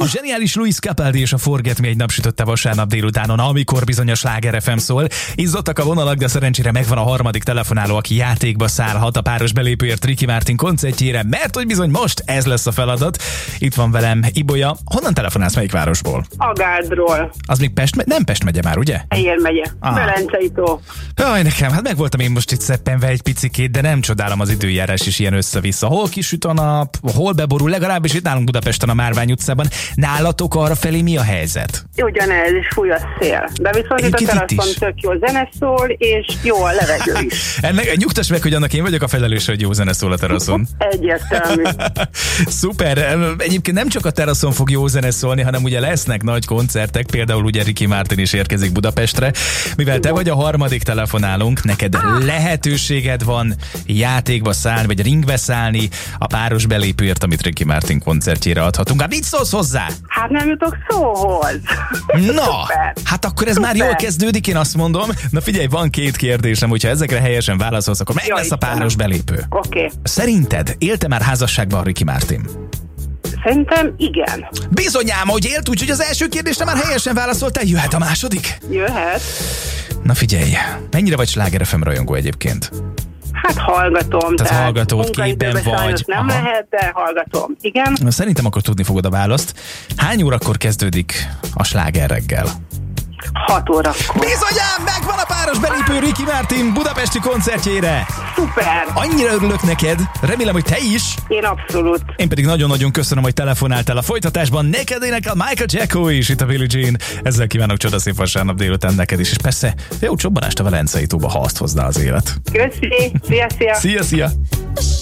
Zseniális Luis Capaldi és a Forget Me egy napsütötte vasárnap délutánon, amikor bizony a Sláger FM szól. Izzottak a vonalak, de szerencsére megvan a harmadik telefonáló, aki játékba szállhat a páros belépőért Ricky Martin koncertjére, mert hogy bizony most ez lesz a feladat. Itt van velem Ibolya. Honnan telefonálsz, melyik városból? Agádról. Az még Pest, nem Pest megye már, ugye? Eger megye. Velencei tó. Jaj, nekem, hát megvoltam én most itt szeppenve egy picikét, de nem csodálom az időjárás is ilyen össze-vissza. Hol kisüt a nap, hol beborul, legalábbis itt nálunk Budapesten a Márvány utcában. Nálatok arra felé mi a helyzet? Ugyanez is fúj a szél. De viszont itt a teraszon tök jó zene szól, és jó a levegő is. Ennek nyugtass meg, hogy annak én vagyok a felelős, hogy jó zene szól a teraszon. Egyértelmű. Szuper. Egyébként nem csak a teraszon fog jó zene szólni, hanem ugye lesznek nagy koncertek, például ugye Ricky Martin is érkezik Budapestre. Mivel te vagy a harmadik telefonálunk, neked lehetőséged van játékba szállni, vagy ringbe szállni a páros belépőért, amit Ricky Martin koncertjére adhatunk. Hát mit szólsz hozzá? Hát nem jutok szóhoz. Na, hát akkor ez már jól kezdődik, én azt mondom. Na figyelj, van két kérdésem, hogyha ezekre helyesen válaszolsz, akkor meg lesz a páros belépő. Oké. Szerinted élte már házasságban Ricky Martin? Szerintem igen. Bizonyám, hogy élt, úgyhogy az első kérdésre már helyesen válaszoltál. Jöhet a második? Jöhet. Na figyelj, mennyire vagy Sláger FM rajongó egyébként? Hát hallgatom. Tehát hallgatod, képben vagy. Nem lehet, de hallgatom. Igen. Na, szerintem akkor tudni fogod a választ. Hány órakor kezdődik a Sláger reggel? 6 órakor. Bizonyám, megvan a páros belépő Ricky Martin budapesti koncertjére. Szuper. Annyira örülök neked, remélem, hogy te is. Én abszolút. Én pedig nagyon-nagyon köszönöm, hogy telefonáltál a folytatásban. Neked énekel Michael Jacko is itt a Billie Jean. Ezzel kívánok csodaszép vasárnap délután neked is. És persze, jó csobbanást a Velencei tóba, ha azt hozná az élet. Köszi. Szia, szia. Szia, szia.